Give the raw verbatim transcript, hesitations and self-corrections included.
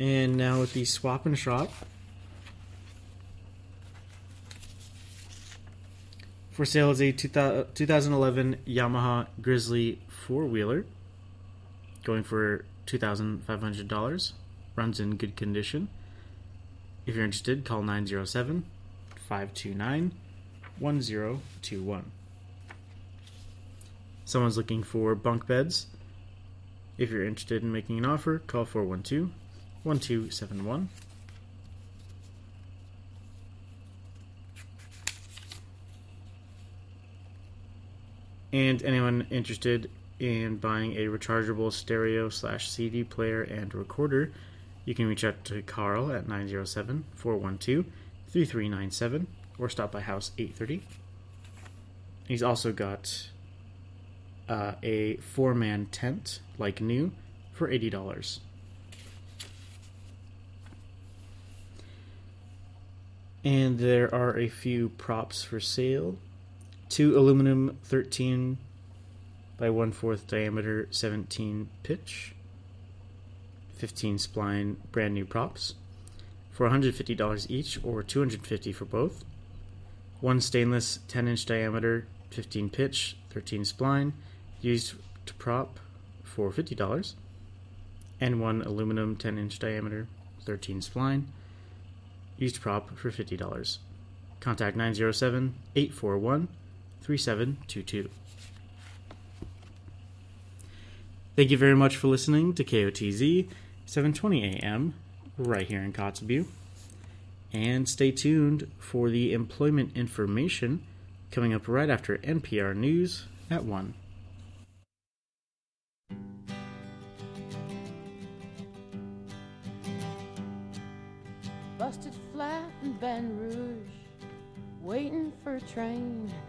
And now with the swap and shop. For sale is a two thousand eleven Yamaha Grizzly four-wheeler. Going for two thousand five hundred dollars. Runs in good condition. If you're interested, call nine zero seven, five two nine, one zero two one. Someone's looking for bunk beds. If you're interested in making an offer, call four one two, one two seven one. And anyone interested in buying a rechargeable stereo slash C D player and recorder, you can reach out to Carl at nine zero seven, four one two, three three nine seven or stop by house eight thirty. He's also got uh, a four-man tent, like new, for eighty dollars. And there are a few props for sale. Two aluminum thirteen by one fourth diameter seventeen pitch, fifteen spline brand new props for one hundred fifty dollars each or two hundred fifty dollars for both. One stainless ten inch diameter fifteen pitch thirteen spline used to prop for fifty dollars. And one aluminum ten inch diameter thirteen spline used prop for fifty dollars. Contact nine zero seven, eight four one, three seven two two. Thank you very much for listening to K O T Z seven twenty A M right here in Kotzebue. And stay tuned for the employment information coming up right after N P R News at one. Busted flat in Baton Rouge, waiting for a train.